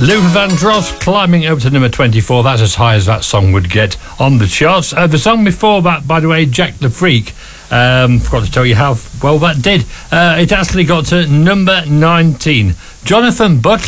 Luther Vandross climbing up to number 24. That's as high as that song would get on the charts. The song before that, by the way, Jack the Freak, forgot to tell you how well that did. It actually got to number 19. Jonathan Butler.